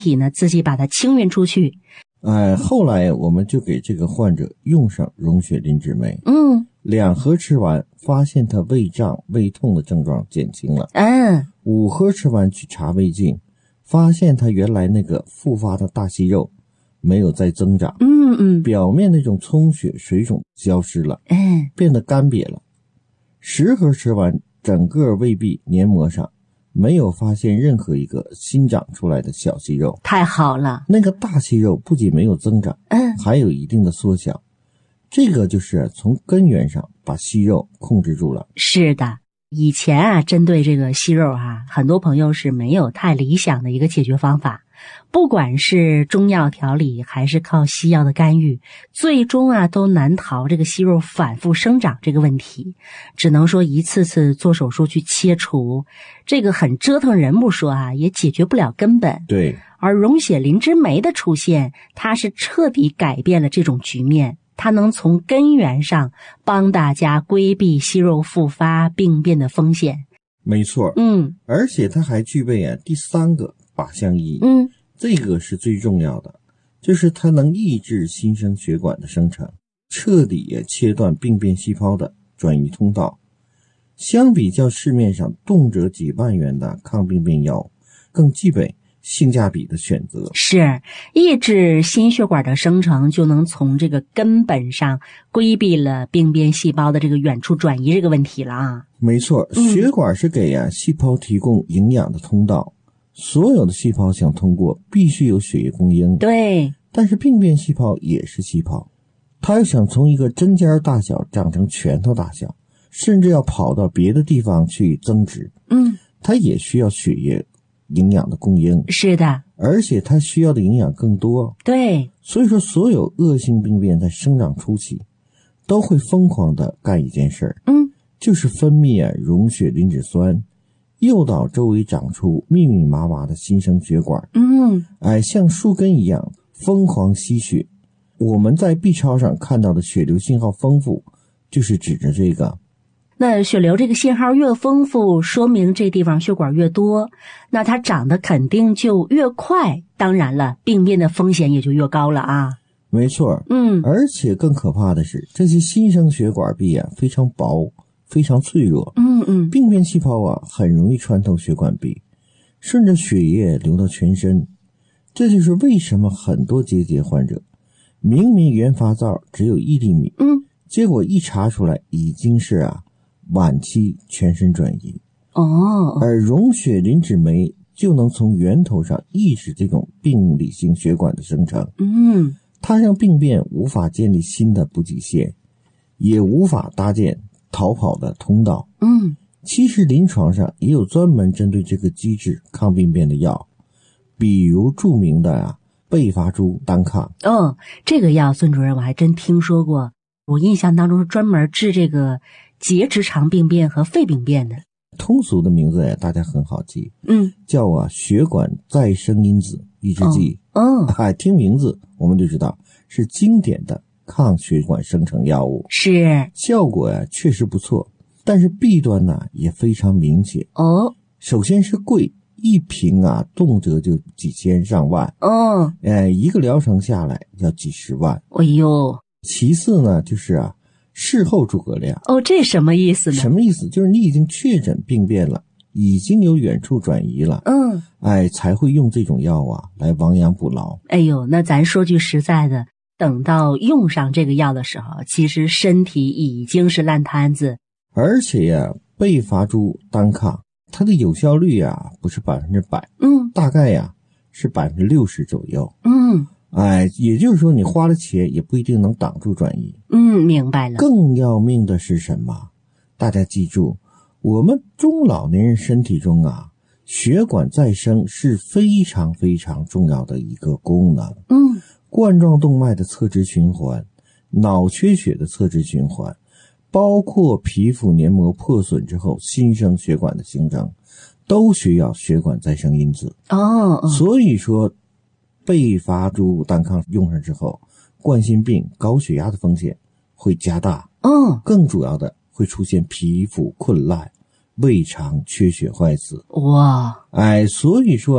体呢自己把它清运出去。 后来我们就给这个患者用上溶血磷脂酶，2盒吃完，发现他胃胀胃痛的症状减轻了，5盒吃完去查胃镜，发现他原来那个复发的大息肉没有再增长，表面那种充血水肿消失了，变得干瘪了。10盒吃完，整个胃壁黏膜上没有发现任何一个新长出来的小息肉。 太好了， 那个大息肉不仅没有增长，还有一定的缩小，这个就是从根源上把息肉控制住了。 是的，以前针对这个息肉很多朋友是没有太理想的一个解决方法，不管是中药调理还是靠西药的干预，最终都难逃这个息肉反复生长这个问题，只能说一次次做手术去切除，这个很折腾人不说也解决不了根本。 对， 而溶血磷脂酶的出现，它是彻底改变了这种局面，它能从根源上帮大家规避息肉复发病变的风险。 没错，而且它还具备第3个靶向意义，这个是最重要的，就是它能抑制新生血管的生成，彻底切断病变细胞的转移通道。相比较市面上动辄几万元的抗病变药，更具备性价比的选择。 是，抑制心血管的生成，就能从这个根本上规避了病变细胞的这个远处转移这个问题了没错，血管是给细胞提供营养的通道，所有的细胞想通过必须有血液供应。 对， 但是病变细胞也是细胞，它要想从一个针尖大小长成拳头大小，甚至要跑到别的地方去增殖，它也需要血液营养的供应。 是的， 而且它需要的营养更多。 对， 所以说所有恶性病变在生长初期都会疯狂的干一件事儿，就是分泌溶血磷脂酸，诱导周围长出密密麻麻的新生血管，像树根一样疯狂吸血。我们在 B 超上看到的血流信号丰富，就是指着这个。 那血流这个信号越丰富，说明这地方血管越多，那它长得肯定就越快，当然了，病变的风险也就越高了没错，而且更可怕的是，这些新生血管壁非常薄，非常脆弱，病变细胞很容易穿透血管壁，顺着血液流到全身。这就是为什么很多结节患者明明原发灶只有1厘米，结果一查出来已经是晚期全身转移。而溶血磷脂酶就能从源头上抑制这种病理性血管的生成，它让病变无法建立新的补给线，也无法搭建逃跑的通道。其实临床上也有专门针对这个机制抗病变的药，比如著名的贝伐珠单抗。 这个药孙主任我还真听说过，我印象当中是专门治这个结直肠病变和肺病变的。 通俗的名字大家很好记，叫血管再生因子抑制剂。听名字我们就知道是经典的抗血管生成药物， 是效果确实不错，但是弊端也非常明显。首先是贵，一瓶动辄就几千上万，一个疗程下来要几十万。 哎呦， 其次呢就是事后诸葛亮。 这什么意思呢？ 什么意思？就是你已经确诊病变了，已经有远处转移了，才会用这种药来亡羊补牢。 哎呦，那咱说句实在的，等到用上这个药的时候，其实身体已经是烂摊子。 而且贝伐珠单抗它的有效率不是100%，大概是60%左右。也就是说你花了钱也不一定能挡住转移。 明白了。 更要命的是什么？大家记住，我们中老年人身体中血管再生是非常非常重要的一个功能。冠状动脉的侧支循环，脑缺血的侧支循环，包括皮肤黏膜破损之后新生血管的形成，都需要血管再生因子。所以说贝伐珠单抗用上之后，冠心病、高血压的风险会加大。更主要的会出现皮肤困烂、胃肠缺血坏死。 哇！ 所以说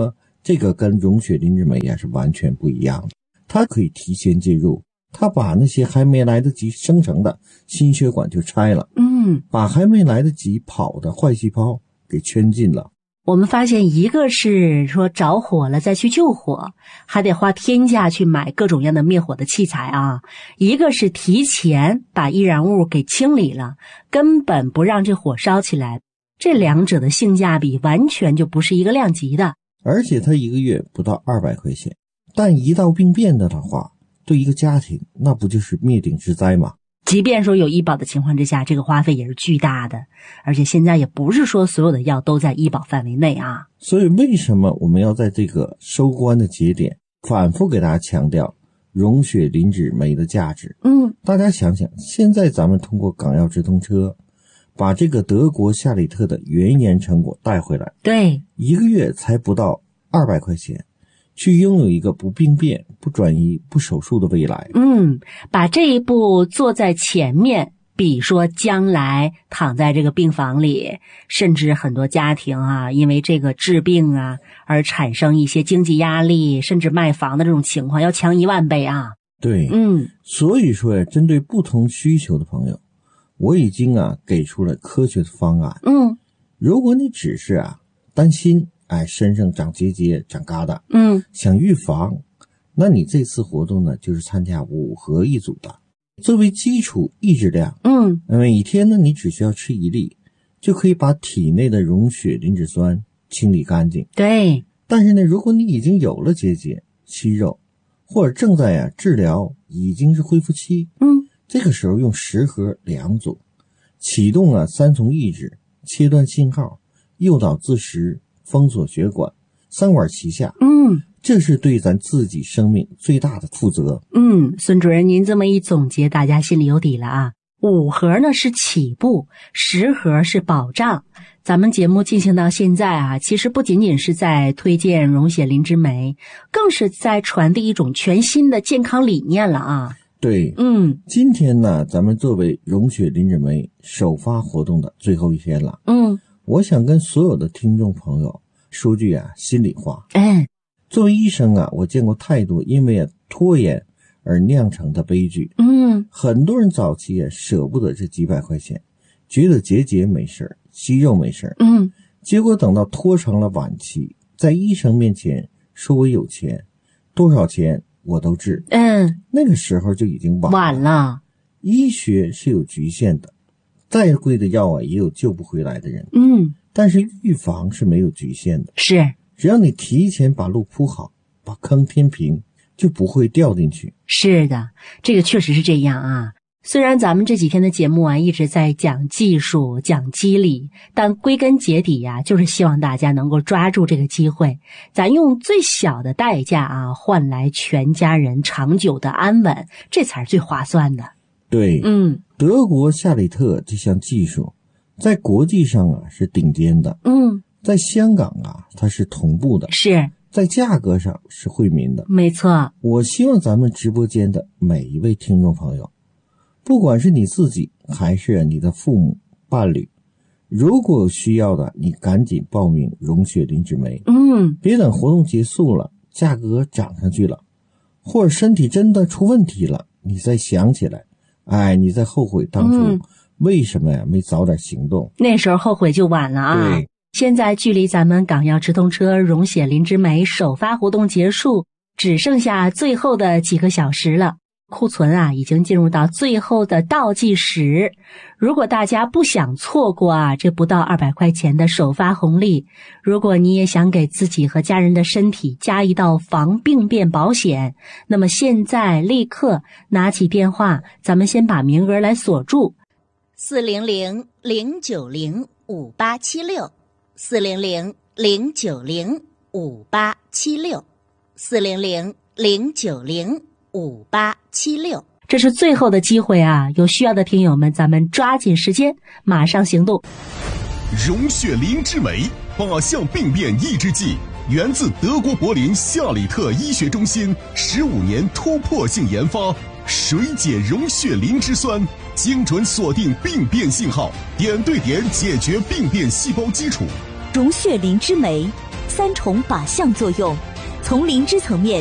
这个跟溶血磷脂酶是完全不一样的，它可以提前介入，它把那些还没来得及生成的心血管就拆了，把还没来得及跑的坏细胞给圈禁了。 我们发现一个是说着火了再去救火，还得花天价去买各种样的灭火的器材啊，一个是提前把易燃物给清理了，根本不让这火烧起来，这两者的性价比完全就不是一个量级的。 而且它一个月不到200块钱，但一到病变的话，对一个家庭那不就是灭顶之灾吗？ 即便说有医保的情况之下，这个花费也是巨大的，而且现在也不是说所有的药都在医保范围内啊。 所以为什么我们要在这个收官的节点反复给大家强调溶血磷脂酶的价值？大家想想，现在咱们通过港药直通车把这个德国夏里特的原研成果带回来， 对， 一个月才不到200块钱，去拥有一个不病变、不转移、不手术的未来。 把这一步做在前面，比说将来躺在这个病房里，甚至很多家庭啊，因为这个治病啊而产生一些经济压力，甚至卖房的这种情况要强10000倍啊。 对，所以说针对不同需求的朋友，我已经给出了科学的方案。如果你只是担心身上长结节长疙瘩，想预防，那你这次活动呢就是参加5合1组的。作为基础抑制量，每天呢你只需要吃1粒，就可以把体内的溶血磷脂酸清理干净。 对， 但是呢，如果你已经有了结节、息肉，或者正在治疗，已经是恢复期，这个时候用10合2组，启动3重抑制，切断信号，诱导自食，封锁血管，3管齐下。这是对咱自己生命最大的负责。 孙主任您这么一总结，大家心里有底了啊。5盒呢是起步，10盒是保障。咱们节目进行到现在其实不仅仅是在推荐溶血磷脂酶，更是在传递一种全新的健康理念了啊。 对，今天呢，咱们作为溶血磷脂酶首发活动的最后一天了。我想跟所有的听众朋友说句心里话。作为医生我见过太多因为拖延而酿成的悲剧。很多人早期舍不得这几百块钱，觉得结节没事，息肉没事，结果等到拖成了晚期，在医生面前说我有钱，多少钱我都治，那个时候就已经晚了。医学是有局限的，再贵的药也有救不回来的人，但是预防是没有局限的， 是只要你提前把路铺好，把坑填平，就不会掉进去。 是的，这个确实是这样啊。虽然咱们这几天的节目一直在讲技术、讲机理，但归根结底就是希望大家能够抓住这个机会，咱用最小的代价换来全家人长久的安稳，这才是最划算的。 对，德国夏里特这项技术在国际上是顶尖的，在香港它是同步的， 是在价格上是惠民的。 没错， 我希望咱们直播间的每一位听众朋友，不管是你自己还是你的父母、伴侣，如果有需要的，你赶紧报名溶血磷脂酶。别等活动结束了，价格涨上去了，或者身体真的出问题了，你再想起来，你再后悔当初为什么没早点行动， 那时候后悔就晚了啊。 对， 现在距离咱们港药直通车溶血磷脂酶首发活动结束只剩下最后的几个小时了，库存已经进入到最后的倒计时。如果大家不想错过这不到200块钱的首发红利，如果你也想给自己和家人的身体加一道防病变保险，那么现在立刻拿起电话，咱们先把名额来锁住，400-090-5876，400-090-5876，400-090-5876，这是最后的机会有需要的听友们，咱们抓紧时间，马上行动。 溶血磷脂酶8项病变抑制剂，源自德国柏林夏里特医学中心15年突破性研发，水解溶血磷脂酸，精准锁定病变信号，点对点解决病变细胞基础。 溶血磷脂酶 3重靶向作用，从灵芝层面